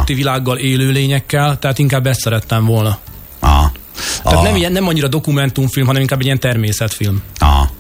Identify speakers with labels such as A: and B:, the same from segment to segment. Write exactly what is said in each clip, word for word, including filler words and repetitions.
A: fölötti világgal, élőlényekkel, tehát inkább ezt szerettem volna.
B: Aha.
A: Tehát nem, ilyen, nem annyira dokumentumfilm, hanem inkább egy ilyen természetfilm.
B: Aha.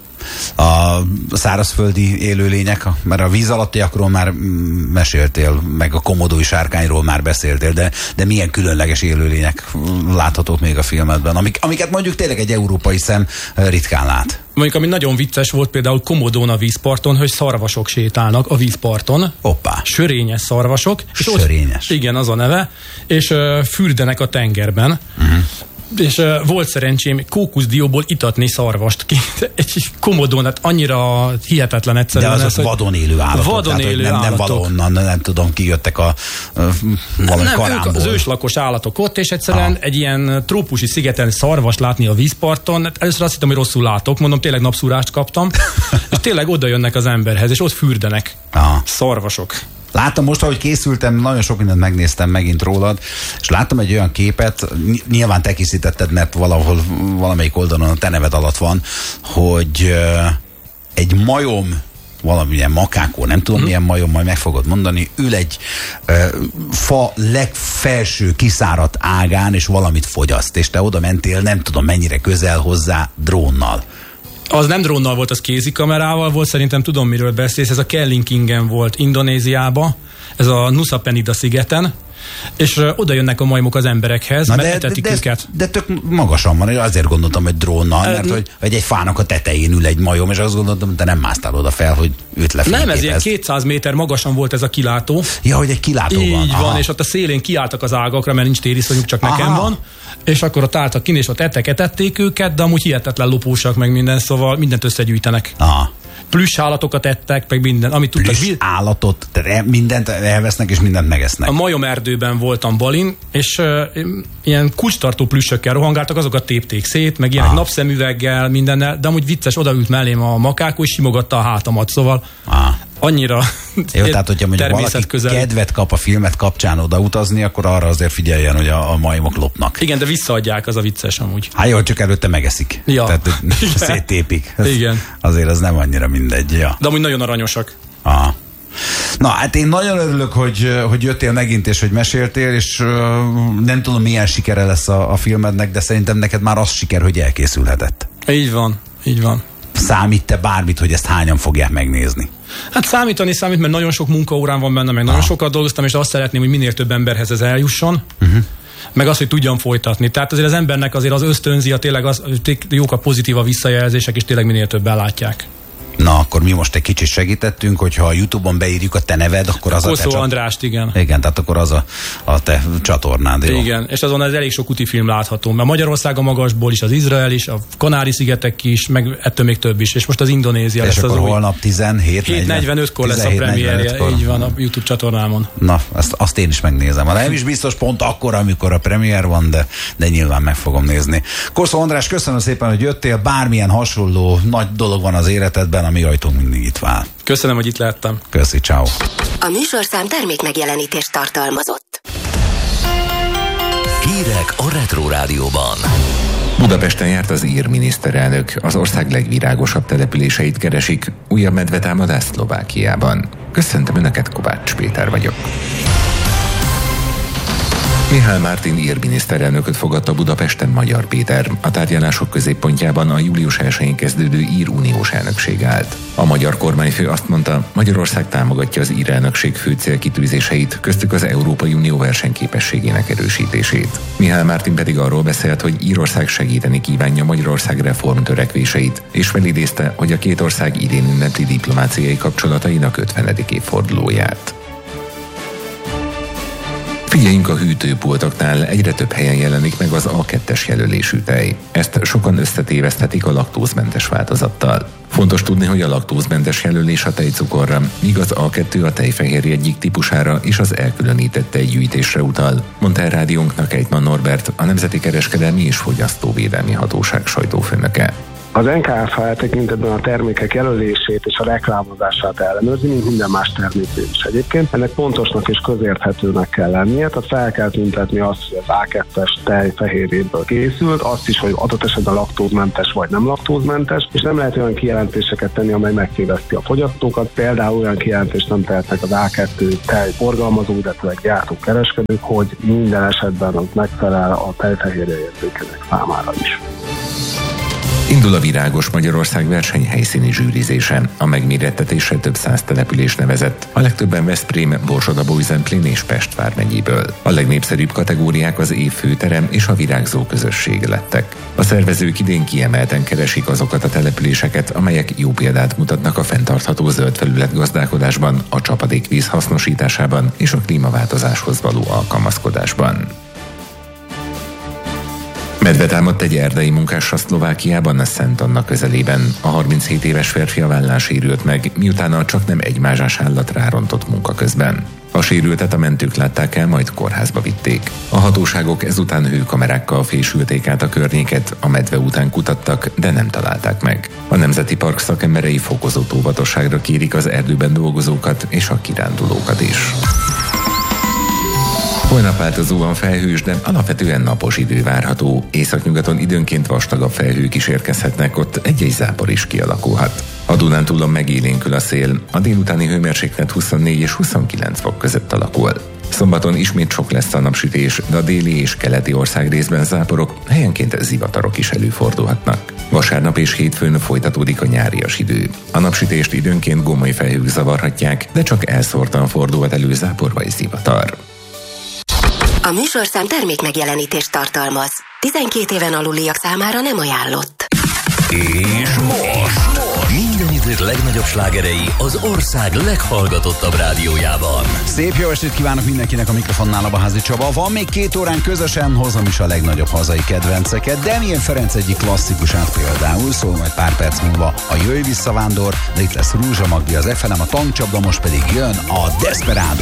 B: A szárazföldi élőlények, mert a víz alattiakról már meséltél, meg a komodói sárkányról már beszéltél, de, de milyen különleges élőlények láthatók még a filmedben, amik, amiket mondjuk tényleg egy európai szem ritkán lát.
A: Mondjuk, ami nagyon vicces volt például Komodón a vízparton, hogy szarvasok sétálnak a vízparton.
B: Hoppá.
A: Sörényes szarvasok.
B: Sörényes.
A: Ott, igen, az a neve. És uh, fürdenek a tengerben. Uh-huh. És uh, volt szerencsém kókuszdióból itatni szarvast ki. Egy Komodón, hát annyira hihetetlen egyszerűen.
B: De az, az vadon élő állatok.
A: Vadon
B: tehát,
A: élő
B: nem, nem
A: állatok.
B: valahonnan, nem tudom, kijöttek a uh, valami
A: nem,
B: karámból.
A: Ők az őslakos állatok ott, és egyszerűen ah. egy ilyen trópusi szigeten szarvast látni a vízparton. Először azt hittem, hogy rosszul látok, mondom, tényleg napszúrást kaptam. És tényleg oda jönnek az emberhez, és ott fürdenek ah. szarvasok.
B: Láttam most, ahogy készültem, nagyon sok mindent megnéztem megint rólad, és láttam egy olyan képet, nyilván te készítetted, mert valahol, valamelyik oldalon a te neved alatt van, hogy uh, egy majom, valamilyen makákó, nem tudom, mm. milyen majom, majd meg fogod mondani, ül egy uh, fa legfelső kiszáradt ágán, és valamit fogyaszt, és te oda mentél, nem tudom mennyire közel hozzá drónnal.
A: Az nem drónnal volt, az kézikamerával volt, szerintem tudom, miről beszélsz. Ez a Kellinkingen volt Indonéziába, ez a Nusa Penida szigeten, és uh, oda jönnek a majmok az emberekhez,
B: na
A: mert
B: de,
A: etetik
B: de,
A: őket.
B: De, de tök magasan van, azért gondoltam, hogy drónnal, mert uh, hogy, hogy egy fának a tetején ül egy majom, és azt gondoltam, hogy te nem másztál oda fel, hogy őt lefényképezd. Nem,
A: ez ilyen kétszáz méter magasan volt ez a kilátó.
B: Ja, hogy egy kilátó
A: így
B: van.
A: Így van,
B: aha.
A: És ott a szélén kiálltak az ágakra, mert nincs tériszonyuk, csak aha. nekem van. És akkor ott álltak kin, és ott ettek, etették őket, de amúgy hihetetlen lopósak, meg minden, szóval mindent összegyűjtenek. Aha. Plüss állatokat ettek, meg minden, amit tudtak.
B: Plüss állatot, mindent elvesznek, és mindent megesznek.
A: A majomerdőben voltam Balin, és uh, ilyen kulcstartó plüssökkel rohangáltak, azokat tépték szét, meg ilyenek napszemüveggel, mindennel, de amúgy vicces, odaült mellém a makákó, és simogatta a hátamat, szóval ah. annyira
B: jó, tehát hogyha mondjuk valaki
A: közeli.
B: Kedvet kap a filmet kapcsán odautazni, akkor arra azért figyeljen, hogy a, a majmok lopnak.
A: Igen, de visszaadják, az a vicces amúgy.
B: Hát jó, csak előtte megeszik.
A: Ja.
B: Tehát széttépik. Ez,
A: igen.
B: Azért az nem annyira mindegy. Ja.
A: De amúgy nagyon aranyosak.
B: Aha. Na, hát én nagyon örülök, hogy, hogy jöttél megint, és hogy meséltél, és uh, nem tudom, milyen sikere lesz a, a filmednek, de szerintem neked már az siker, hogy elkészülhetett.
A: Így van, így van.
B: Számít te bármit, hogy ezt hányan fogják megnézni?
A: Hát számítani számít, mert nagyon sok munkaórán van benne, meg nagyon sokat dolgoztam, és azt szeretném, hogy minél több emberhez ez eljusson. Uh-huh. Meg az, hogy tudjam folytatni. Tehát azért az embernek azért az ösztönzi, a tényleg az, jók a pozitív a visszajelzések, és tényleg minél többen látják.
B: Na, akkor mi most egy kicsit segítettünk, hogyha a YouTube-on beírjuk a te neved, akkor az
A: Koszó
B: a te
A: Andrást, igen.
B: Igen, tehát akkor az a, a te csatornád, jó?
A: Igen, és azon az elég sok úti film látható. Mert Magyarország a magasból is, az Izrael is, a Kanári-szigetek is, meg ettől még több is. És most az Indonézia
B: és
A: lesz az
B: új. És akkor holnap
A: tizenhét negyvenötkor lesz a premierje, így van a YouTube csatornámon.
B: Na, azt, azt én is megnézem. Nem is biztos pont akkor, amikor a premier van, de, de nyilván meg fogom nézni. Koszó András, köszönöm szépen, hogy jöttél. Bármilyen hasonló nagy dolog van az életedben, a mi ajtónk mindig itt vár.
A: Köszönöm, hogy itt lehettem.
B: Köszi, ciao.
C: A műsorszám termék megjelenítést tartalmazott.
D: Hírek a Retro Rádióban.
E: Budapesten járt az ír miniszterelnök. Az ország legvirágosabb településeit keresik. Újabb medvetámadás Szlovákiában. Köszöntöm Önöket, Kovács Péter vagyok. Mihály Mártin ír miniszterelnököt fogadta Budapesten Magyar Péter. A tárgyalások középpontjában a július elsején kezdődő ír uniós elnökség állt. A magyar kormányfő azt mondta, Magyarország támogatja az ír elnökség fő célkitűzéseit, köztük az Európai Unió versenyképességének erősítését. Mihály Mártin pedig arról beszélt, hogy Írország segíteni kívánja Magyarország reform törekvéseit, és felidézte, hogy a két ország idén ünnepli diplomáciai kapcsolatainak ötvenedik évfordulóját. Figyeljünk a hűtőpultoknál, egyre több helyen jelenik meg az á kettes jelölésű tej. Ezt sokan összetéveszthetik a laktózmentes változattal. Fontos tudni, hogy a laktózmentes jelölés a tejcukorra, míg az á kettő a tejfehérje egyik típusára és az elkülönített tejgyűjtésre utal, mondta el rádiónknak Ejtman Norbert, a Nemzeti Kereskedelmi és Fogyasztóvédelmi Hatóság sajtófőnöke.
F: Az en ká ef tekintetben a termékek jelölését és a reklámozását ellenőrzi, mint minden más terméknél is egyébként. Ennek pontosnak és közérthetőnek kell lennie, tehát fel kell tüntetni azt, hogy az á kettes tej fehérjéből készült, azt is, hogy adott esetben laktózmentes vagy nem laktózmentes, és nem lehet olyan kijelentéseket tenni, amely megtéveszti a fogyasztókat. Például olyan kijelentést nem tehetnek az á kettő tej forgalmazó, illetve gyártók, kereskedők, hogy minden esetben az megfelel a tejfehérje érzékenyek számára is.
E: Indul a Virágos Magyarország verseny helyszíni zsűrizése. A megmérettetésre több száz település nevezett, a legtöbben Veszprém, Borsod-Abaúj-Zemplén és Pest vármegyéből. A legnépszerűbb kategóriák az év főterem és a virágzó közösség lettek. A szervezők idén kiemelten keresik azokat a településeket, amelyek jó példát mutatnak a fenntartható zöld felület gazdálkodásban, a csapadékvíz hasznosításában és a klímaváltozáshoz való alkalmazkodásban. Medve támadt egy erdei munkásra Szlovákiában, a Szent Anna közelében. A harminchét éves férfi a vállán sérült meg, miután a csaknem egy mázsás állat rárontott munka közben. A sérültet a mentők látták el, majd kórházba vitték. A hatóságok ezután hőkamerákkal fésülték át a környéket, a medve után kutattak, de nem találták meg. A Nemzeti Park szakemberei fokozott óvatosságra kérik az erdőben dolgozókat és a kirándulókat is. Holnap változóan felhős, de alapvetően napos idő várható. Északnyugaton időnként vastagabb felhők is érkezhetnek, ott egy-egy zápor is kialakulhat. A Dunántúlon megélénkül a szél, a délutáni hőmérséklet huszonnégy és huszonkilenc fok között alakul. Szombaton ismét sok lesz a napsütés, de a déli és keleti országrészben záporok, helyenként zivatarok is előfordulhatnak. Vasárnap és hétfőn folytatódik a nyárias idő. A napsütést időnként gomoly felhők zavarhatják, de csak elszórtan fordulhat elő zápor vagy zivatar.
C: A műsorszám termék megjelenítést tartalmaz. tizenkét éven aluliak számára nem ajánlott.
D: És most minden idők legnagyobb slágerei az ország leghallgatottabb rádiójában.
B: Szép jó estét kívánok mindenkinek, a mikrofonnál a Házi Csaba. Van még két órán, közösen hozom is a legnagyobb hazai kedvenceket. Damien Ferenc egyik klasszikusát például, szól majd pár perc múlva a Jöjj Vissza Vándor, de itt lesz Rúzsa Magdi az ef em, a Tankcsapda, most pedig jön a Desperado.